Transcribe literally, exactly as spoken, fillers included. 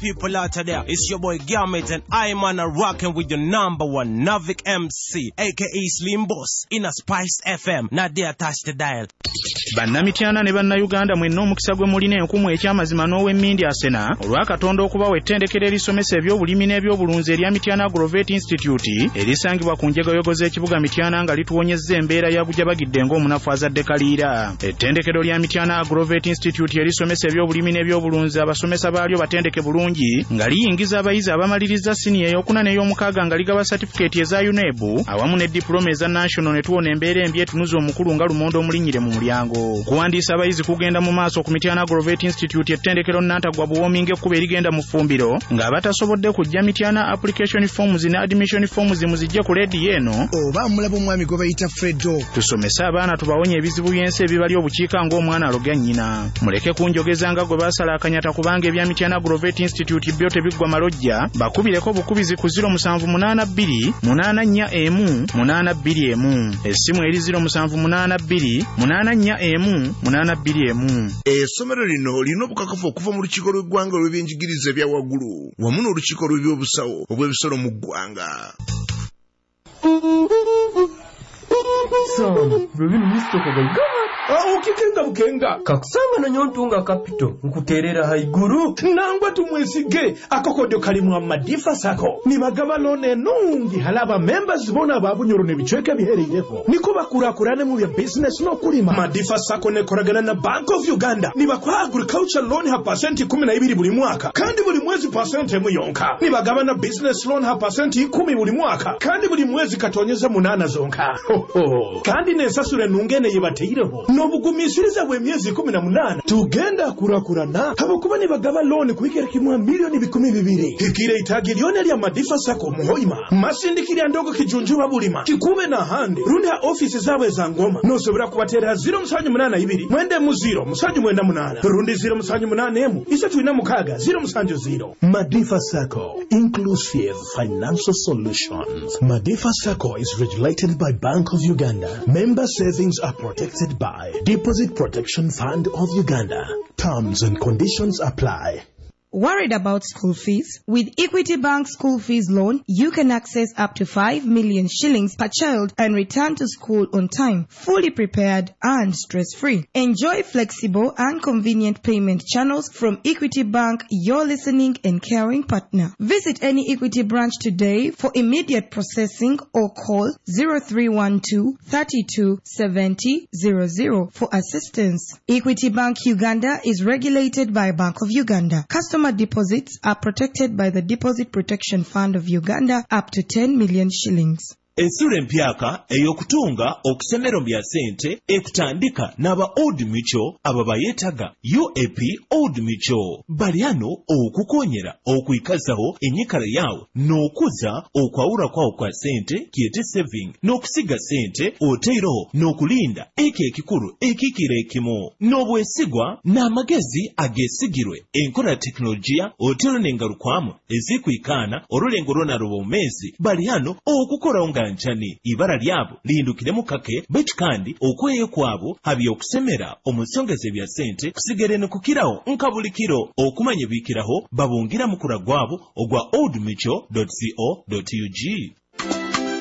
people out there. It's your boy Garment and I'm on a rocking with your number one Novik M C, aka Slim Boss, in a Spice F M. Not there, touch the dial. Bannamitiana ne bannayuganda mwenna omukisa gwe mulina enkumu ekyamazima n'ow'emmindi asena olw'Akatonda okubawa ettendekero erisomesa eby'obulimi n'ebyobulunzi erya Mityana Agrovet Institute erisangibwa ku njegoyogo z'ekibuga Mityana nga lituwonyezza embeera ya bujabagidde ng'omunafu azadde kaliira. Ettendekero lya Mityana Agrovet Institute erisomesa eby'obulimi n'ebyobulunzi abasomesa baalyo batendeke bulungi nga liyingiza abayizi abamaliriza siniya ey'okuna n'ey'omukaaga nga ligaba certificate eza U N E B awamu ne diploma eza national ne tuwona embeera embi etunuza omukulu nga lumonde omulinnyire mu mulyango. Kuwandiisa abayizi kugenda mu maaso ku Mityana Agrovet Institute ettendekero nnantagwa buwoominga ekkuba erigenda mu ffumbiro ng'abatasobodde kujja Mityana application forms ne admission forms muzijje ku leediyo eno oba mulaba omwami gwe bayita Freddo. Tusomese abaana tubawonye ebizibu by'ensi ebibali obukiika ng'omwana alogya nnyina. Muleke kunjogeza nga gwe baasala akanyata kubanga ebya Mityana Agrovet Institute byo tebiggwa malojja bakubireko bukubizi ku zero musanvu munaana bbiri munaana nnya emu munaana bbiri emu essimu eri zero musanvu munaana bbiri munaana nnya emu munaana bbiri emu. Essomero lino lirina obukakafu okuva mu lukiiko lw'eggwanga olw'ebyenjigiriza ebya waggulu wamu n'olukiiko lw'ebyobusawo obw'ebisolo mu ggwanga. Sam, Rubin Mister Kagaiga. Ah, ukikenga bukenga. Kakusanga na nyontunga kapito. Nkuterera haiguru. Nangwa tumwesige. Akokodyo kalimu amadifa sako. Ni magaba lone nungi halaba members bona babu nyoro ne bichweke bihere ilefo. Niko bakura kurane mu ya business no kulima. Madifa sako ne koragana na Bank of Uganda. Ni bakwa agriculture loan ha percenti kumi na ibiri buli mwaka. Kandi buli mwezi percenti emu yonka. Ni bagaba na business loan ha percenti kumi buli mwaka. Kandi buli mwezi katonyeza munana zonka. Ho ho. Kandi nesasure nungene yebateireho. Nobugumisiriza bwe myezi kumi na munana tugenda kurakurana habokuba ni bagaba loan kuikira kimwa milioni bikumi bibiri kikire itagi lyone lya Madifa Sako muhoima masindikira ndogo kijunjuba bulima kikube na hande rundi ha office zawe za Ngoma nosobera kubatera zero musanju munana ibiri mwende mu zero musanju mwenda munana rundi zero musanju munana emu isatu ina mukaga zero musanju zero. Madifa Sako, inclusive financial solutions. Madifa Sako is regulated by Bank of Uganda. Member savings are protected by Deposit Protection Fund of Uganda. Terms and conditions apply. Worried about school fees? With Equity Bank School Fees Loan, you can access up to five million shillings per child and return to school on time, fully prepared and stress-free. Enjoy flexible and convenient payment channels from Equity Bank, your listening and caring partner. Visit any Equity branch today for immediate processing or call zero three one two, three two seven zero zero zero for assistance. Equity Bank Uganda is regulated by Bank of Uganda. Customer deposits are protected by the Deposit Protection Fund of Uganda up to ten million shillings. Ensura empyaka eyokutunga okusemero bya sente ekutandika n'aba Old Mutual ababa yetaga U A P Old Mutual baliano okukonyera okuyikazaho enyikala yawo n'okuza okwawula kwawo kwa sente kiyete saving n'okusiga sente oteeroho n'okulinda eke ekikulu ekikira ekimu n'obwesigwa n'amagezi agesigirwe enkola teknologiya oteero n'engalukwamu ezikuyikaana olulengo lwonaluba omezi baliano okukola Nchani ibara lyabo lihindukiremu kake betu kandi okweye kwabo habi okusemera omusongeze bya sente kusigere no kukiraho nkabulikiro okumanye bikiraho babungira mukura gwabo ogwa old mutual dot co dot u g.